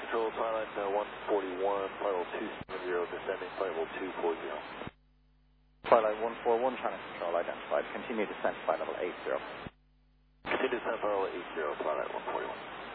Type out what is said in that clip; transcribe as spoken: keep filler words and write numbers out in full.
Control, Thailand uh, one forty-one, flight level two seventy, descending flight level two forty. Flight level one forty-one, China Control identified. Continue descent flight level eighty. Continue descent flight level eighty, flight level one forty-one.